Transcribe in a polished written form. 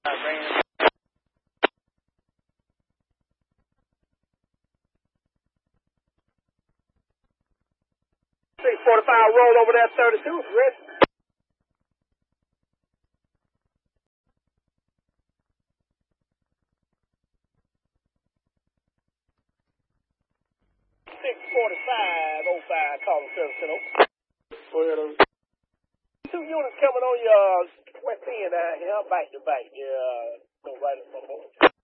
man. 645 roll over there, 32. Ready? 645, 05, calling service to those. Go ahead. 2 units coming on your west end out here, back to back. Yeah, go right in front of us.